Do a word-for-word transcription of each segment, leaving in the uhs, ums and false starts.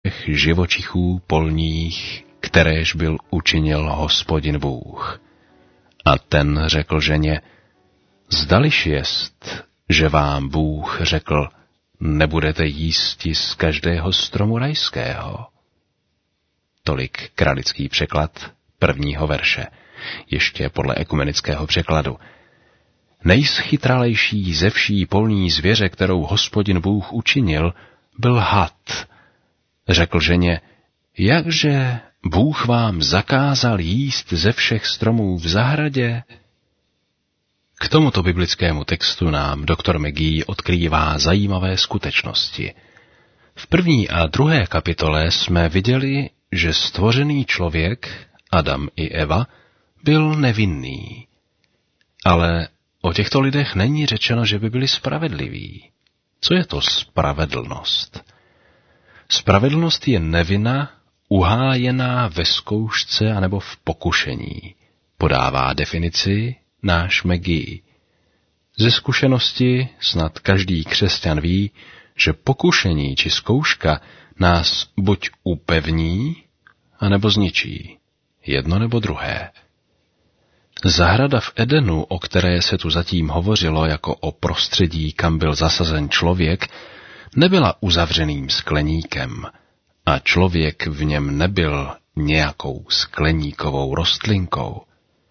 všech živočichů polních, kteréž byl učinil Hospodin Bůh. A ten řekl ženě, zdališ jest, že vám Bůh řekl, nebudete jísti z každého stromu rajského. Tolik kralický překlad prvního verše, ještě podle ekumenického překladu. Nejschytralejší ze vší polní zvěře, kterou Hospodin Bůh učinil, byl had. Řekl ženě, jakže Bůh vám zakázal jíst ze všech stromů v zahradě? K tomuto biblickému textu nám doktor McGee odkrývá zajímavé skutečnosti. V první a druhé kapitole jsme viděli, že stvořený člověk, Adam i Eva, byl nevinný. Ale o těchto lidech není řečeno, že by byli spravedliví. Co je to spravedlnost? Spravedlnost je nevina, uhájená ve zkoušce anebo v pokušení. Podává definici náš McGee. Ze zkušenosti snad každý křesťan ví, že pokušení či zkouška nás buď upevní, anebo zničí. Jedno nebo druhé. Zahrada v Edenu, o které se tu zatím hovořilo jako o prostředí, kam byl zasazen člověk, nebyla uzavřeným skleníkem a člověk v něm nebyl nějakou skleníkovou rostlinkou.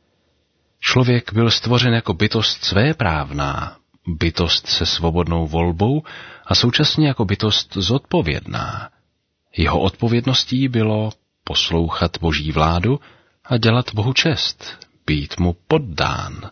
Člověk byl stvořen jako bytost svéprávná, bytost se svobodnou volbou a současně jako bytost zodpovědná. Jeho odpovědností bylo poslouchat Boží vládu a dělat Bohu čest, být mu poddán.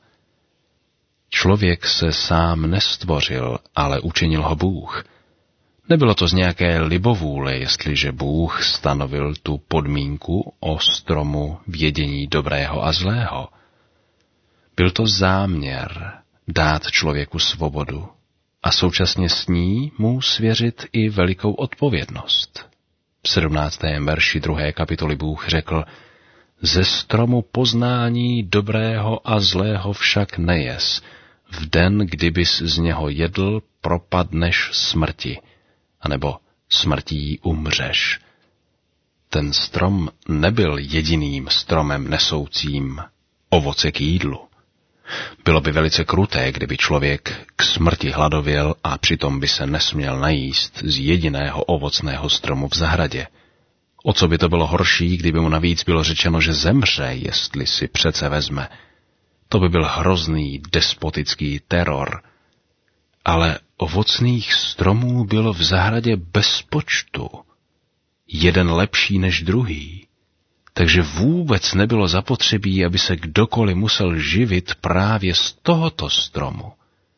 Člověk se sám nestvořil, ale učinil ho Bůh. Nebylo to z nějaké libovůle, jestliže Bůh stanovil tu podmínku o stromu vědění dobrého a zlého. Byl to záměr dát člověku svobodu a současně s ní mu svěřit i velikou odpovědnost. V sedmnáctém verši druhé kapitoly Bůh řekl, ze stromu poznání dobrého a zlého však nejes, v den, kdybys z něho jedl, propadneš smrti, anebo smrtí umřeš. Ten strom nebyl jediným stromem nesoucím ovoce k jídlu. Bylo by velice kruté, kdyby člověk k smrti hladověl a přitom by se nesměl najíst z jediného ovocného stromu v zahradě. O co by to bylo horší, kdyby mu navíc bylo řečeno, že zemře, jestli si přece vezme. To by byl hrozný despotický teror. Ale ovocných stromů bylo v zahradě bez počtu. Jeden lepší než druhý. Takže vůbec nebylo zapotřebí, aby se kdokoliv musel živit právě z tohoto stromu.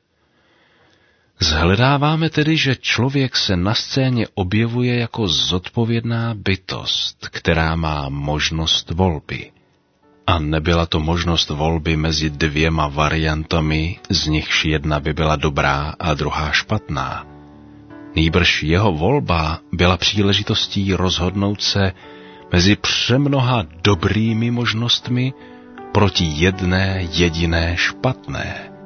Zhledáváme tedy, že člověk se na scéně objevuje jako zodpovědná bytost, která má možnost volby. A nebyla to možnost volby mezi dvěma variantami, z nichž jedna by byla dobrá a druhá špatná. Nýbrž jeho volba byla příležitostí rozhodnout se mezi přemnoha dobrými možnostmi proti jedné jediné špatné.